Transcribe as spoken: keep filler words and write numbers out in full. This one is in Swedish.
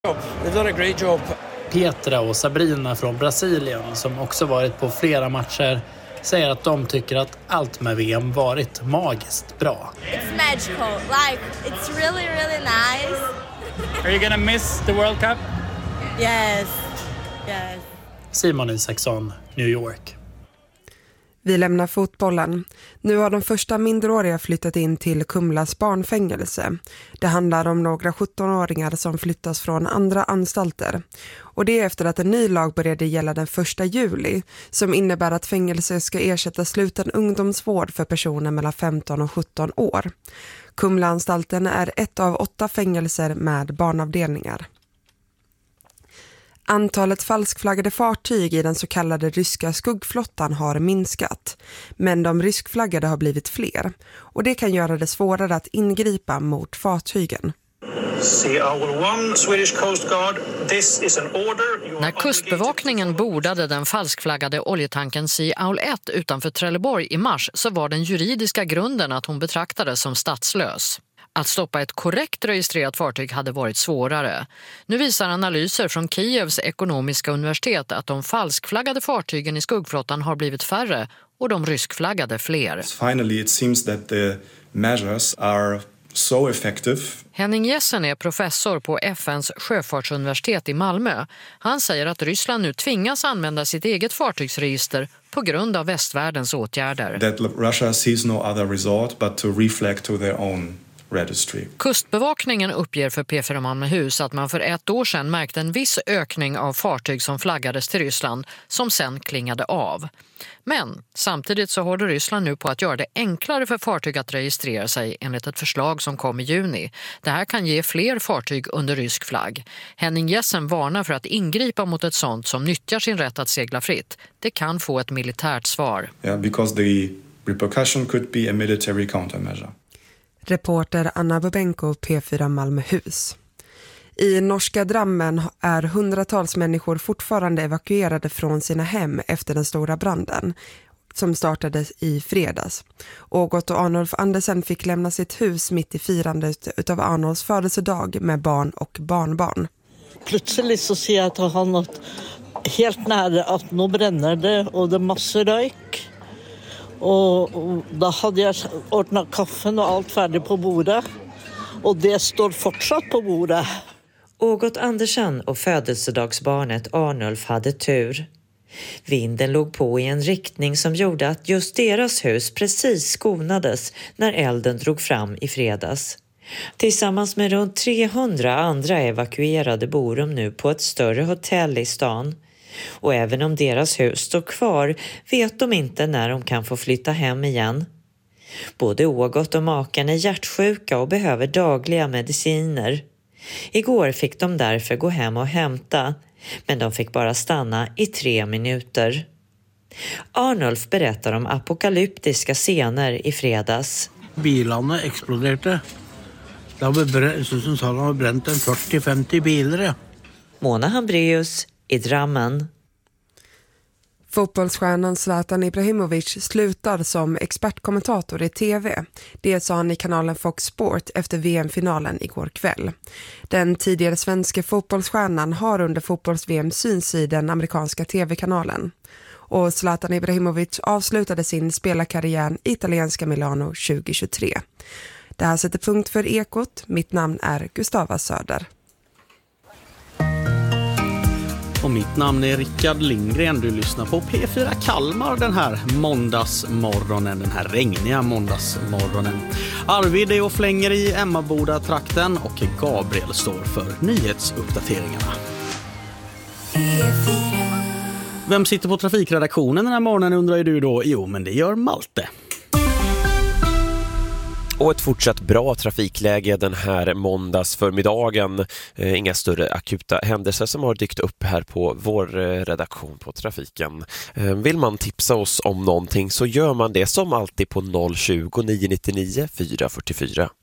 They've done a great job. Petra och Sabrina från Brasilien, som också varit på flera matcher, säger att de tycker att allt med V M varit magiskt bra. It's magical. Like, it's really, really nice. Are you gonna miss the World Cup? Yes. Yes. Simon Isaksson, New York. Vi lämnar fotbollen. Nu har de första minderåriga flyttat in till Kumlas barnfängelse. Det handlar om några sjuttonåringar som flyttas från andra anstalter. Och det är efter att en ny lag började gälla den första juli, som innebär att fängelse ska ersätta sluten ungdomsvård för personer mellan femton och sjutton år. Kumlaanstalten är ett av åtta fängelser med barnavdelningar. Antalet falskflaggade fartyg i den så kallade ryska skuggflottan har minskat, men de ryskflaggade har blivit fler, och det kan göra det svårare att ingripa mot fartygen. När kustbevakningen bordade den falskflaggade oljetanken Sea Owl ett utanför Trelleborg i mars, så var den juridiska grunden att hon betraktades som statslös. Att stoppa ett korrekt registrerat fartyg hade varit svårare. Nu visar analyser från Kievs ekonomiska universitet att de falskflaggade fartygen i skuggflottan har blivit färre och de ryskflaggade fler. Finally, it seems that the measures are so effective. Henning Jessen är professor på F N:s sjöfartsuniversitet i Malmö. Han säger att Ryssland nu tvingas använda sitt eget fartygsregister på grund av västvärldens åtgärder. That Russia sees no other resort but to reflag to their own registry. Kustbevakningen uppger för P fyra Malmöhus att man för ett år sedan märkte en viss ökning av fartyg som flaggades till Ryssland som sen klingade av. Men samtidigt så håller Ryssland nu på att göra det enklare för fartyg att registrera sig enligt ett förslag som kom i juni. Det här kan ge fler fartyg under rysk flagg. Henning Jessen varnar för att ingripa mot ett sånt som nyttjar sin rätt att segla fritt. Det kan få ett militärt svar. Yeah, because the repercussion could be a military countermeasure. Reporter Anna Bobenko, P fyra Malmöhus. I norska Drammen är hundratals människor fortfarande evakuerade från sina hem efter den stora branden som startade i fredags. Ågot och Arnulf Andersen fick lämna sitt hus mitt i firandet utav Arnulfs födelsedag med barn och barnbarn. Plötsligt så ser jag att han har något helt nära att nu bränner det och det är massor rök. Och, och då hade jag ordnat kaffen och allt färdigt på bordet. Och det står fortsatt på bordet. Ågot Andersen och födelsedagsbarnet Arnulf hade tur. Vinden låg på i en riktning som gjorde att just deras hus precis skonades när elden drog fram i fredags. Tillsammans med runt trehundra andra evakuerade bor de nu på ett större hotell i stan. Och även om deras hus står kvar vet de inte när de kan få flytta hem igen. Både Ågot och maken är hjärtsjuka och behöver dagliga mediciner. Igår fick de därför gå hem och hämta, men de fick bara stanna i tre minuter. Arnulf berättar om apokalyptiska scener i fredags. Bilarna exploderade. Det har som sa, har bränt en fyrtio till femtio bilar. Mona Hambreus i Drammen. Fotbollsstjärnan Zlatan Ibrahimovic slutar som expertkommentator i tv. Det sa han i kanalen Fox Sport efter V M-finalen igår kväll. Den tidigare svenska fotbollsstjärnan har under fotbolls-V M syns i den amerikanska tv-kanalen. Och Zlatan Ibrahimovic avslutade sin spelarkarriär i italienska Milano tjugohundratjugotre. Det här sätter punkt för Ekot. Mitt namn är Gustava Söder. Och mitt namn är Rickard Lindgren. Du lyssnar på P fyra Kalmar den här måndagsmorgonen, den här regniga måndagsmorgonen. Arvid är och flänger i Emmaboda-trakten och Gabriel står för nyhetsuppdateringarna. Vem sitter på trafikredaktionen den här morgonen undrar ju du då? Jo, men det gör Malte. Och ett fortsatt bra trafikläge den här måndagsförmiddagen. Eh, inga större akuta händelser som har dykt upp här på vår eh, redaktion på trafiken. Eh, vill man tipsa oss om någonting så gör man det som alltid på noll tjugo, nio nio nio, fyra fyra fyra.